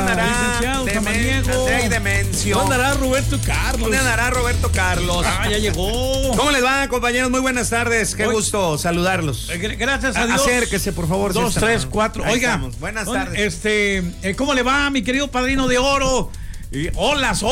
licenciado Samaniego. Andrea y Demencio. ¿Dónde andará Roberto Carlos? ¿Dónde andará Roberto Carlos? Ya llegó. ¿Cómo les va, compañeros? Muy buenas tardes. Qué gusto saludarlos. Gracias a Dios. Acérquese, por favor. 2, 3, 4. Oiga, buenas tardes. ¿Cómo le va, mi querido padrino de oro? Olas.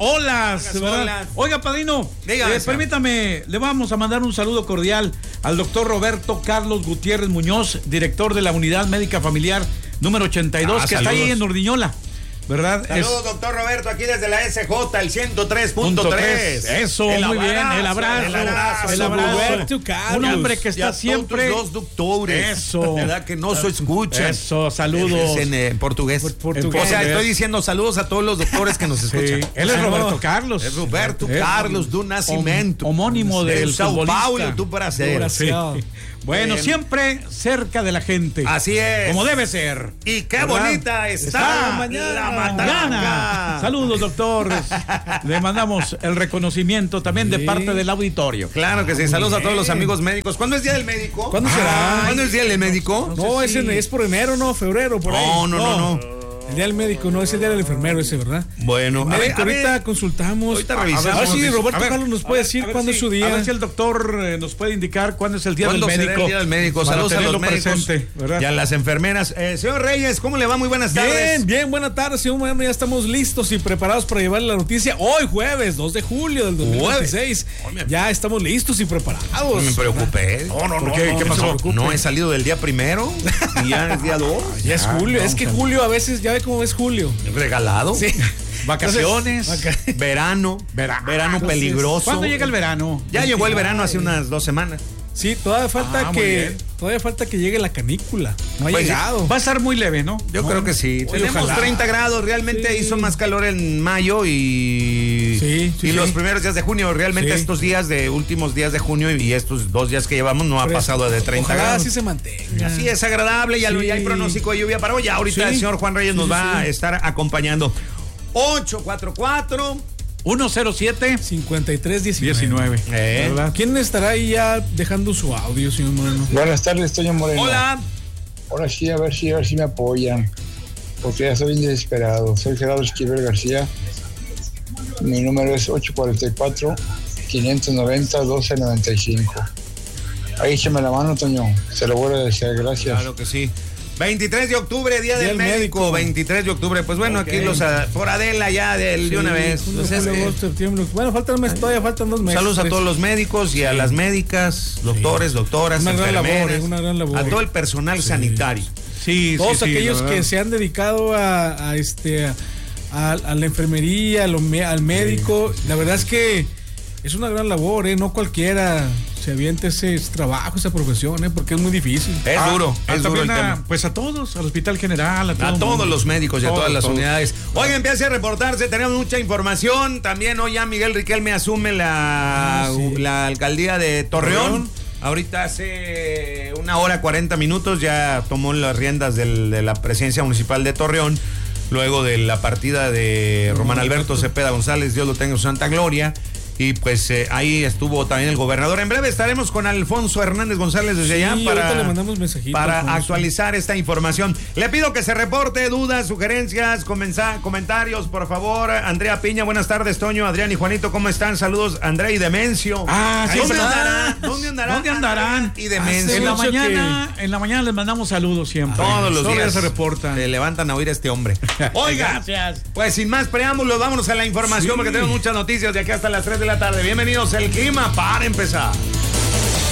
Oiga, padrino, permítame, le vamos a mandar un saludo cordial al doctor Roberto Carlos Gutiérrez Muñoz, director de la Unidad Médica Familiar número 82, que está ahí en Urdiñola, ¿verdad? Saludos, doctor Roberto, aquí desde la SJ, el 103.3. Eso, muy bien, el abrazo. Roberto Carlos. Un hombre que está siempre. Los doctores. Eso. ¿Verdad que no se escucha? Eso, saludos. En portugués. O sea, estoy diciendo saludos a todos los doctores que nos escuchan. Él es Roberto Carlos. Es Roberto Carlos do Nascimento. Homónimo del São Paulo, do Brasil. Bueno, siempre cerca de la gente. Así es. Como debe ser. Y qué bonita está la mañana. Saludos, doctor. Le mandamos el reconocimiento también de parte del auditorio. Claro que sí. Saludos a todos los amigos médicos. ¿Cuándo es Día del Médico? ¿Cuándo será? ¿Cuándo es Día del Médico? No, es por enero, no, febrero, por ahí. No. El día del médico, no, es el día del enfermero ese, ¿verdad? Bueno, ahorita consultamos. Ahorita revisamos. A ver si Roberto Carlos nos puede decir cuándo es su día. A ver si el doctor nos puede indicar cuándo es el día del médico. ¿Cuándo será el día del médico? Saludos a los médicos y a las enfermeras. Señor Reyes, ¿cómo le va? Muy buenas tardes. Bien, buenas tardes, señor. Bueno, ya estamos listos y preparados para llevarle la noticia hoy, jueves 2 de julio del 2016. Ya estamos listos y preparados. Me preocupé. No. ¿Qué pasó? No he salido del día primero y ya es día 2. Ya es julio. Es que julio a veces, ya ve cómo es julio. Regalado. Sí. Vacaciones. Verano peligroso. ¿Cuándo llega el verano? Ya llegó el verano hace unas 2 semanas. Sí, todavía falta que llegue la canícula. No ha llegado. Va a estar muy leve, ¿no? Yo creo que sí. Tenemos 30 grados. Realmente hizo más calor en mayo y los primeros días de junio. Realmente estos últimos días de junio y estos 2 días que llevamos no ha pasado de 30 grados. Así se mantenga. Así es agradable. Ya hay pronóstico de lluvia para hoy. Ya ahorita el señor Juan Reyes nos va a estar acompañando. 844 107 5319. ¿Quién estará ahí ya dejando su audio, señor Moreno? Buenas tardes, Toño Moreno. Hola. Ahora sí, a ver si me apoyan, porque ya estoy bien desesperado. Soy Gerardo Esquivel García. Mi número es 844-590-1295. Ahí écheme la mano, Toño. Se lo voy a desear, gracias. Claro que sí. 23 de octubre, Día del Médico. 23 de octubre. Pues bueno, aquí por Adela ya de una vez. Bueno, todavía faltan 2 meses. Saludos a todos los médicos y a las médicas, doctores, doctoras, enfermeras, una gran labor. a todo el personal sanitario. Todos aquellos que se han dedicado a la enfermería, al médico. La verdad es que es una gran labor, no cualquiera se avienta ese trabajo, esa profesión, porque es muy difícil. Es duro el tema. Pues a todos, al Hospital General, a todos los médicos y a todas las unidades. Oigan, empieza a reportarse, tenemos mucha información. También hoy ya Miguel Riquelme asume la alcaldía de Torreón. Ahorita hace 1 hora 40 minutos ya tomó las riendas de la presidencia municipal de Torreón, luego de la partida de Román Alberto Cepeda González, Dios lo tenga en su santa gloria. Y pues ahí estuvo también el gobernador. En breve estaremos con Alfonso Hernández González desde allá para actualizar esta información. Le pido que se reporte dudas, sugerencias, comentarios, por favor. Andrea Piña, buenas tardes, Toño, Adrián y Juanito, ¿cómo están? Saludos, Andrea y Demencio. ¿Dónde andarán? Y Demencio. En la mañana les mandamos saludos siempre. Todos los días se reportan. Se levantan a oír a este hombre. Oiga, pues sin más preámbulos, vámonos a la información porque tenemos muchas noticias de aquí hasta las 3 de la tarde. Bienvenidos al clima para empezar.